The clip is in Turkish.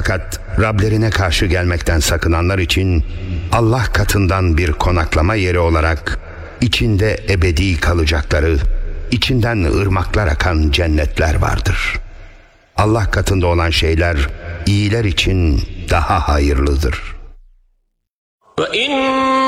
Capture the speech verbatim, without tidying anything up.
Fakat Rablerine karşı gelmekten sakınanlar için Allah katından bir konaklama yeri olarak içinde ebedi kalacakları, içinden ırmaklar akan cennetler vardır. Allah katında olan şeyler iyiler için daha hayırlıdır.